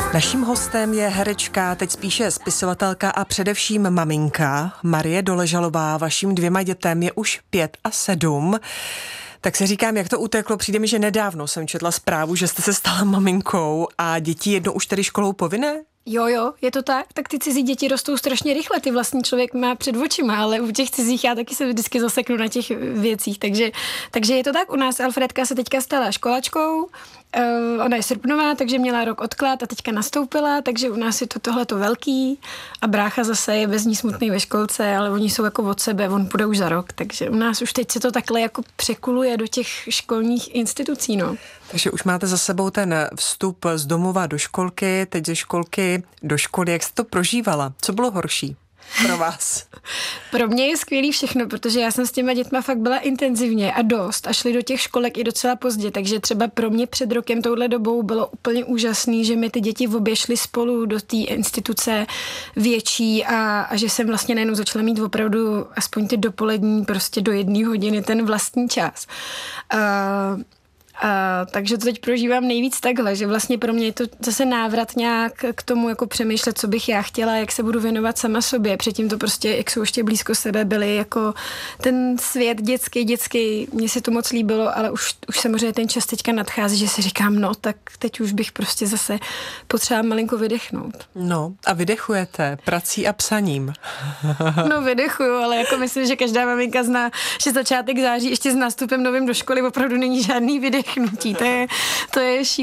Naším hostem je herečka, teď spíše spisovatelka a především maminka Marie Doležalová. Vaším 2 dětem je už 5 a 7. Tak se říkám, jak to uteklo. Přijde mi, že nedávno jsem četla zprávu, že jste se stala maminkou a děti jednou už tedy školou povinné? Jo, je to tak. Tak ty cizí děti rostou strašně rychle, ty vlastní člověk má před očima, ale u těch cizích já taky se vždycky zaseknu na těch věcích. Takže je to tak. U nás Alfredka se teďka stala školačkou, ona je srpnová, takže měla rok odklad a teďka nastoupila, takže u nás je to tohleto velký a brácha zase je bez ní smutný ve školce, ale oni jsou jako od sebe, on půjde už za rok, takže u nás už teď se to takhle jako překuluje do těch školních institucí, no. Takže už máte za sebou ten vstup z domova do školky, teď ze školky do školy. Jak jste to prožívala? Co bylo horší pro vás? Pro mě je skvělý všechno, protože já jsem s těma dětma fakt byla intenzivně a dost a šli do těch školek i docela pozdě, takže třeba pro mě před rokem touhle dobou bylo úplně úžasný, že mi ty děti oběšly spolu do té instituce větší a že jsem vlastně najednou začala mít opravdu aspoň ty dopolední prostě do 1 hodiny ten vlastní čas. Takže to teď prožívám nejvíc takhle, že vlastně pro mě je to zase návrat nějak k tomu jako přemýšlet, co bych já chtěla, jak se budu věnovat sama sobě. Předtím to prostě, jak jsou ještě blízko sebe, byly jako ten svět dětský, mně se to moc líbilo, ale už samozřejmě ten čas teďka nadchází, že si říkám, no tak teď už bych prostě zase potřeba malinko vydechnout. No a vydechujete prací a psaním. No vydechuju, ale jako myslím, že každá maminka zná, že začátek září ještě s nástupem novým do školy opravdu není žádný vydech. To je šílený.